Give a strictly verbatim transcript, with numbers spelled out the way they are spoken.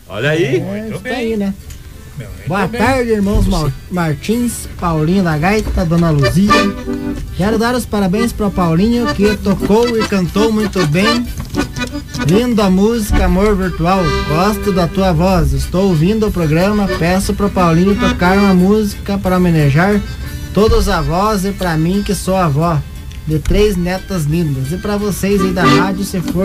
Olha aí. É, Muito isso bem. aí, né? Muito Boa bem. tarde, irmãos Mar- Martins, Paulinho da Gaita, Dona Luzia. Quero dar os parabéns para o Paulinho, que tocou e cantou muito bem. Lindo a música Amor Virtual. Gosto da tua voz. Estou ouvindo o programa. Peço pro Paulinho tocar uma música para homenagear todos os avós e para mim, que sou avó de três netas lindas. E para vocês aí da rádio, se for